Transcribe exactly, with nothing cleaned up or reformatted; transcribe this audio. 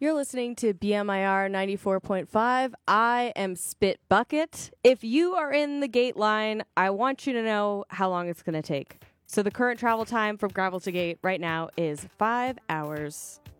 You're listening to B M I R ninety-four point five. I am Spit Bucket. If you are in the gate line, I want you to know how long it's going to take. So the current travel time from Gravel to Gate right now is five hours.